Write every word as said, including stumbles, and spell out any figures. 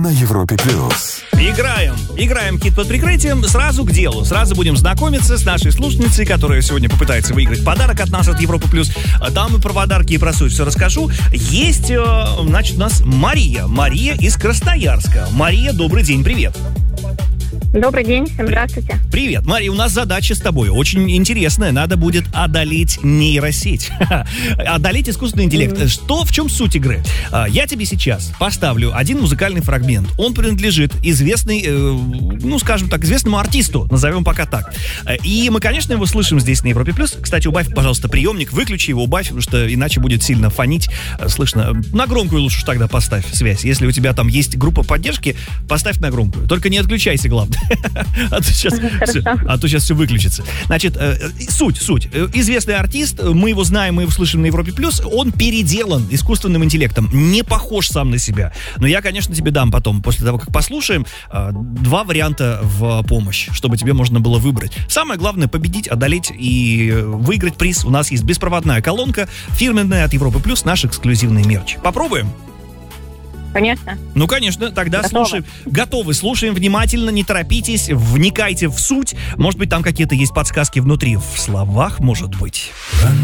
на Европе плюс. Играем. Играем «Хит под прикрытием». Сразу к делу. Сразу будем знакомиться с нашей слушательницей, которая сегодня попытается выиграть подарок от нас, от Европы плюс. Там и про подарки, и про суть все расскажу. Есть, значит, у нас Мария. Мария из Красноярска. Мария, добрый день, привет. Добрый день, всем здравствуйте. Привет, Мария, у нас задача с тобой очень интересная. Надо будет одолеть нейросеть. Одолеть искусственный интеллект. Mm-hmm. Что, в чем суть игры? Я тебе сейчас поставлю один музыкальный фрагмент. Он принадлежит известной, ну, скажем так, известному артисту, назовем пока так. И мы, конечно, его слышим здесь на Европе плюс. Кстати, убавь, пожалуйста, приемник, выключи его, убавь, потому что иначе будет сильно фонить. Слышно. На громкую лучше тогда поставь связь. Если у тебя там есть группа поддержки, поставь на громкую. Только не отключайся, главное. А то сейчас все, а то сейчас все выключится. Значит, э, суть, суть. Известный артист, мы его знаем, мы его слышим на Европе плюс. Он переделан искусственным интеллектом, не похож сам на себя. Но я, конечно, тебе дам потом, после того, как послушаем, э, два варианта в помощь, чтобы тебе можно было выбрать. Самое главное — победить, одолеть и выиграть приз. У нас есть беспроводная колонка, фирменная от Европы плюс, наш эксклюзивный мерч. Попробуем? Конечно. Ну, конечно, тогда Готово. слушаем. Готовы, слушаем внимательно, не торопитесь, вникайте в суть. Может быть, там какие-то есть подсказки внутри. В словах, может быть.